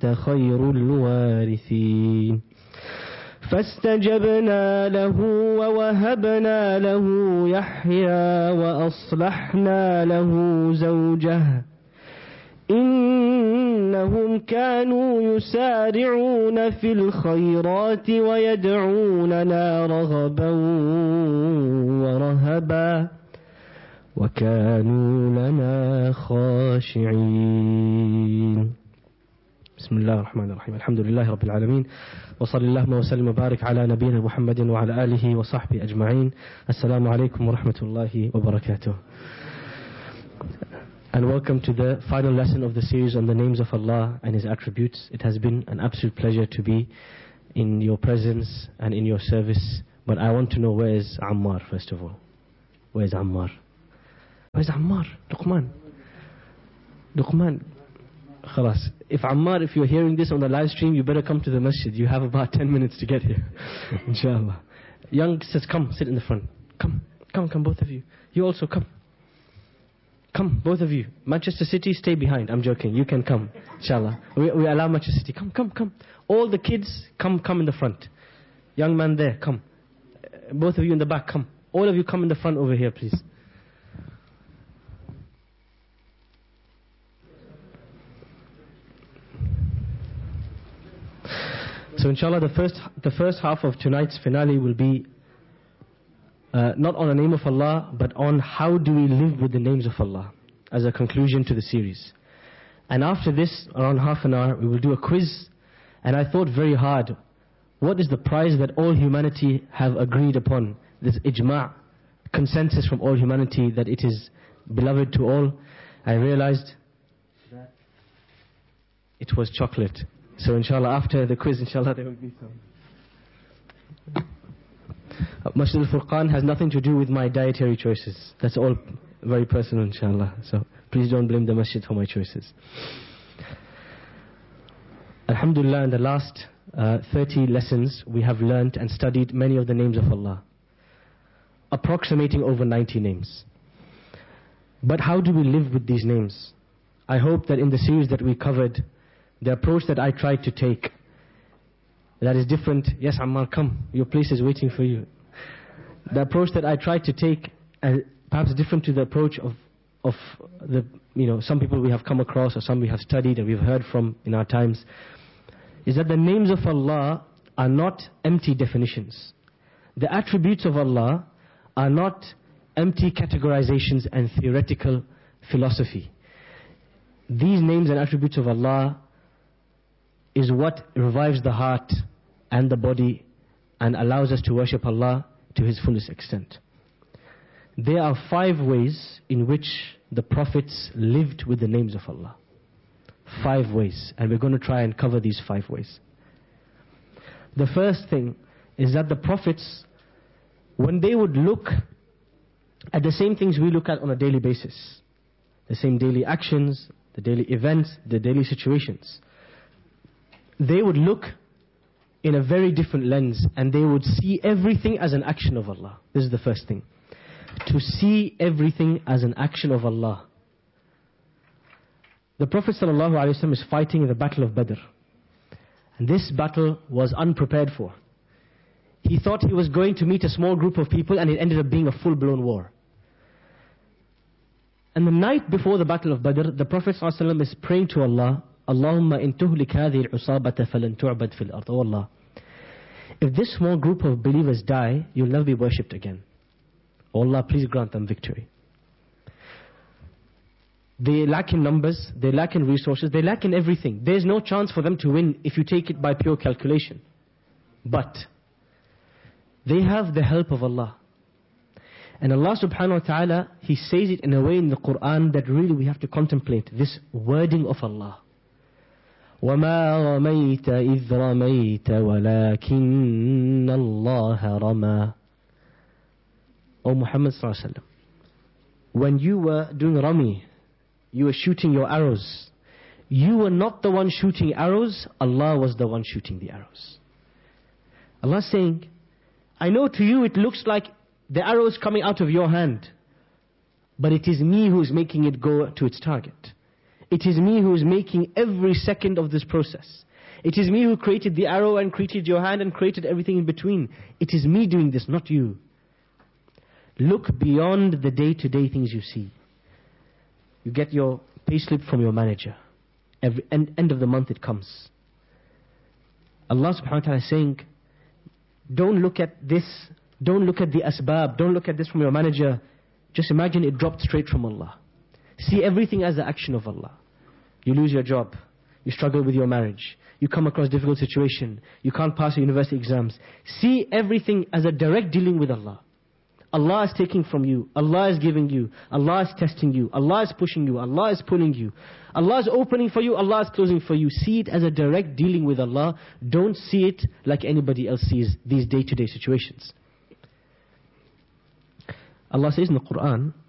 وأنت خير الوارثين فاستجبنا له ووهبنا له يحيى وأصلحنا له زوجه إنهم كانوا يسارعون في الخيرات ويدعوننا رغبا ورهبا وكانوا لنا خاشعين بسم الله الرحمن الرحيم الحمد لله رب العالمين وصلى اللهم وسلم وبارك على نبينا محمد وعلى آله وصحبه أجمعين السلام عليكم ورحمة الله وبركاته. And welcome to the final lesson of the series on the names of Allah and His attributes. It has been an absolute pleasure to be in your presence and in your service. But I want to know, where is Ammar first of all? Where is Ammar? Where's Ammar? Luqman. Khalas. If Ammar, if you're hearing this on the live stream, you better come to the masjid. You have about 10 minutes to get here. Inshallah. Youngsters, come, sit in the front. Come, both of you. You also come. Come, both of you. Manchester City, stay behind. I'm joking. You can come, inshallah. We allow Manchester City. Come. All the kids, come in the front. Young man there, come. Both of you in the back, come. All of you come in the front over here, please. So inshallah, the first half of tonight's finale will be not on the name of Allah, but on how do we live with the names of Allah, as a conclusion to the series. And after this, around half an hour, we will do a quiz. And I thought very hard, what is the prize that all humanity have agreed upon? This ijma', consensus from all humanity that it is beloved to all. I realized that it was chocolate. So inshallah, after the quiz, inshallah, there will be some. Masjid al-Furqan has nothing to do with my dietary choices. That's all very personal, inshallah. So please don't blame the masjid for my choices. Alhamdulillah, in the last 30 lessons, we have learnt and studied many of the names of Allah, approximating over 90 names. But how do we live with these names? I hope that in the series that we covered, the approach that I tried to take, that is different. Yes, Ammar, come. Your place is waiting for you. The approach that I tried to take, perhaps different to the approach of the, some people we have come across or some we have studied and we've heard from in our times, is that the names of Allah are not empty definitions. The attributes of Allah are not empty categorizations and theoretical philosophy. These names and attributes of Allah is what revives the heart and the body and allows us to worship Allah to His fullest extent. There are 5 ways in which the prophets lived with the names of Allah. 5 ways, and we're going to try and cover these 5 ways. The first thing is that the prophets, when they would look at the same things we look at on a daily basis, the same daily actions, the daily events, the daily situations, they would look in a very different lens, and they would see everything as an action of Allah. This is the first thing. To see everything as an action of Allah. The Prophet ﷺ is fighting in the Battle of Badr. And this battle was unprepared for. He thought he was going to meet a small group of people, and it ended up being a full-blown war. And the night before the Battle of Badr, the Prophet ﷺ is praying to Allah, Allahumma in tuhlik hadhihi al-usabata falan tu'bad fil ard. Oh Allah, if this small group of believers die, you'll never be worshipped again. Oh Allah, please grant them victory. They lack in numbers, they lack in resources, they lack in everything. There's no chance for them to win if you take it by pure calculation. But they have the help of Allah. And Allah subhanahu wa ta'ala, He says it in a way in the Quran that really we have to contemplate this wording of Allah. وَمَا رَمَيْتَ إِذْ رَمَيْتَ وَلَكِنَّ اللَّهَ رَمَى. O Muhammad sallallahu alaihi wasallam, when you were doing Rami, you were shooting your arrows, you were not the one shooting arrows, Allah was the one shooting the arrows. Allah is saying, I know to you it looks like the arrow is coming out of your hand, but it is me who is making it go to its target. It is me who is making every second of this process. It is me who created the arrow and created your hand and created everything in between. It is me doing this, not you. Look beyond the day-to-day things you see. You get your payslip from your manager. Every end of the month it comes. Allah subhanahu wa ta'ala is saying, don't look at this, don't look at the asbab, don't look at this from your manager. Just imagine it dropped straight from Allah. See everything as the action of Allah. You lose your job. You struggle with your marriage. You come across difficult situation. You can't pass your university exams. See everything as a direct dealing with Allah. Allah is taking from you. Allah is giving you. Allah is testing you. Allah is pushing you. Allah is pulling you. Allah is opening for you. Allah is closing for you. See it as a direct dealing with Allah. Don't see it like anybody else sees these day-to-day situations. Allah says in the Quran,